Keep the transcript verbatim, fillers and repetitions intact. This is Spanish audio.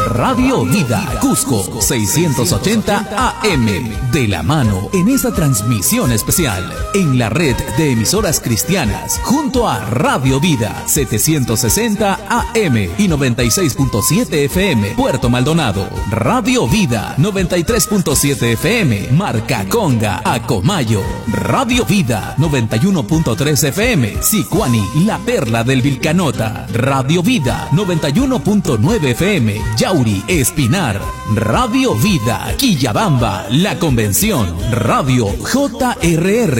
Radio Vida, Cusco, seiscientos ochenta A M. De la mano en esta transmisión especial en la red de emisoras cristianas junto a Radio Vida, setecientos sesenta A M y noventa y seis punto siete F M, Puerto Maldonado. Radio Vida, noventa y tres punto siete F M, Marcaconga, Acomayo. Radio Vida, noventa y uno punto tres F M, Sicuani, La Perla del Vilcanota. Radio Vida, noventa y uno punto nueve F M, Yauri, Espinar. Radio Vida, Quillabamba, La Convención. Radio J R R.